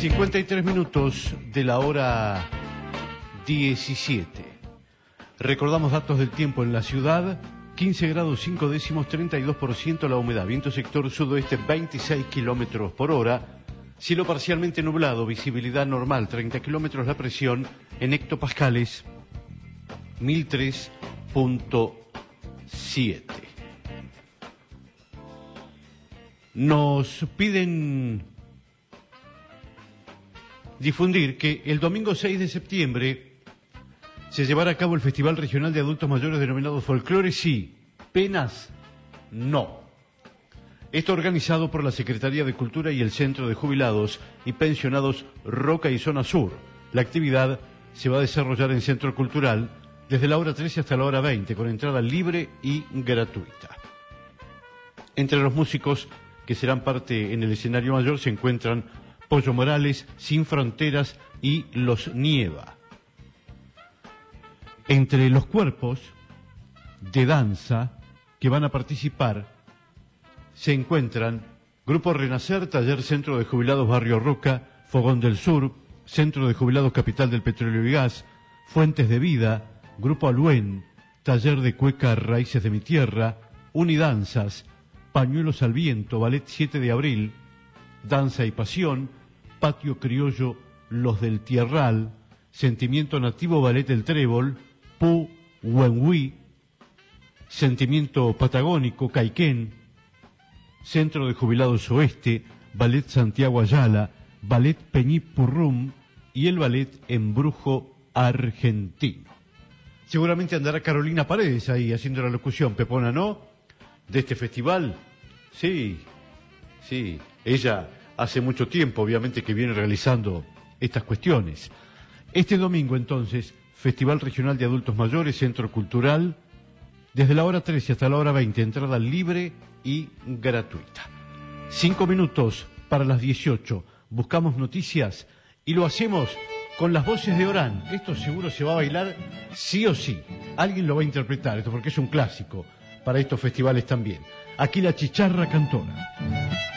53 minutos de la hora 17. Recordamos datos del tiempo en la ciudad: 15 grados 5 décimos, 32% la humedad, viento sector sudoeste 26 kilómetros por hora, cielo parcialmente nublado, visibilidad normal 30 kilómetros, la presión en hectopascales 1003.7. Nos piden difundir que el domingo 6 de septiembre se llevará a cabo el Festival Regional de Adultos Mayores denominado Folclore Sí, Penas No. Esto organizado por la Secretaría de Cultura y el Centro de Jubilados y Pensionados Roca y Zona Sur. La actividad se va a desarrollar en Centro Cultural desde la hora 13 hasta la hora 20, con entrada libre y gratuita. Entre los músicos que serán parte en el escenario mayor se encuentran Pollo Morales, Sin Fronteras y Los Nieva. Entre los cuerpos de danza que van a participar se encuentran Grupo Renacer, Taller Centro de Jubilados Barrio Roca, Fogón del Sur, Centro de Jubilados Capital del Petróleo y Gas, Fuentes de Vida, Grupo Aluen, Taller de Cueca Raíces de mi Tierra, Unidanzas, Pañuelos al Viento, Ballet 7 de Abril, Danza y Pasión, Patio Criollo Los del Tierral, Sentimiento Nativo Ballet El Trébol, Pu Wenhui, Sentimiento Patagónico Caiquén, Centro de Jubilados Oeste, Ballet Santiago Ayala, Ballet Peñí Purrum y el Ballet Embrujo Argentino. Seguramente andará Carolina Paredes ahí haciendo la locución, Pepona, ¿no?, de este festival. Sí, ella hace mucho tiempo, obviamente, que viene realizando estas cuestiones. Este domingo, entonces, Festival Regional de Adultos Mayores, Centro Cultural, desde la hora 13 hasta la hora 20, entrada libre y gratuita. 5 minutos para las 18, buscamos noticias y lo hacemos con las voces de Orán. Esto seguro se va a bailar sí o sí. Alguien lo va a interpretar, esto porque es un clásico para estos festivales también. Aquí la chicharra cantora.